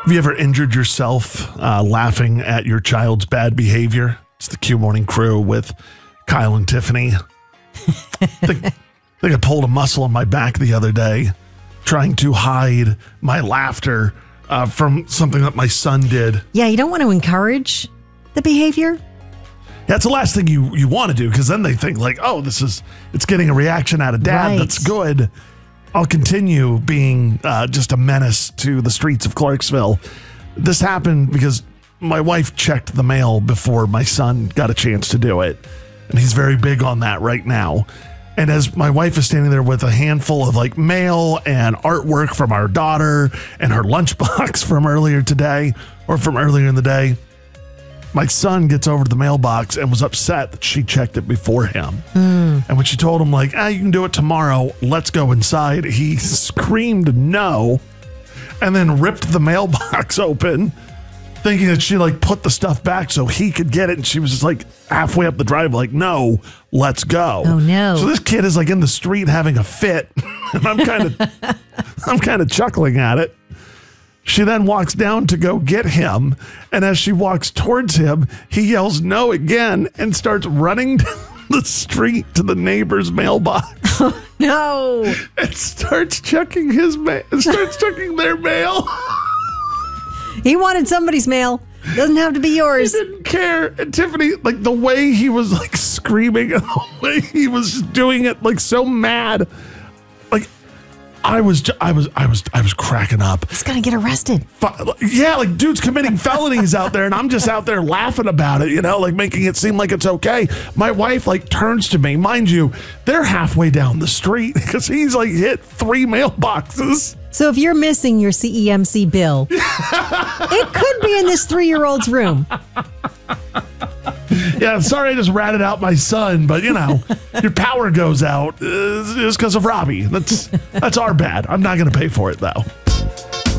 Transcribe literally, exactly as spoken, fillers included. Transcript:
Have you ever injured yourself uh, laughing at your child's bad behavior? It's the Q Morning Crew with Kyle and Tiffany. I think, I think I pulled a muscle on my back the other day trying to hide my laughter uh, from something that my son did. Yeah, you don't want to encourage the behavior. That's the last thing you, you want to do, because then they think like, oh, this is, it's getting a reaction out of dad. Right. That's good. I'll continue being uh, just a menace to the streets of Clarksville. This happened because my wife checked the mail before my son got a chance to do it. And he's very big on that right now. And as my wife is standing there with a handful of like mail and artwork from our daughter and her lunchbox from earlier today or from earlier in the day, my son gets over to the mailbox and was upset that she checked it before him. Mm. And when she told him, like, ah, you can do it tomorrow, let's go inside, he screamed no and then ripped the mailbox open, thinking that she, like, put the stuff back so he could get it. And she was just, like, halfway up the drive, like, no, let's go. Oh, no. So this kid is, like, in the street having a fit. And I'm kind of I'm kind of chuckling at it. She then walks down to go get him, and as she walks towards him, he yells no again and starts running down the street to the neighbor's mailbox. Oh, no. And starts checking his mail, starts checking their mail. He wanted somebody's mail. Doesn't have to be yours. He didn't care. And Tiffany, like the way he was like screaming and the way he was doing it, like so mad. Like I was, ju- I was, I was, I was cracking up. He's gonna get arrested. Yeah, like dude's committing felonies out there, and I'm just out there laughing about it, you know, like making it seem like it's okay. My wife like turns to me, mind you, they're halfway down the street because he's like hit three mailboxes. So if you're missing your C E M C bill, it could be in this three-year-old's room. Yeah, sorry I just ratted out my son, but you know, your power goes out uh, just because of Robbie. That's that's our bad. I'm not going to pay for it though.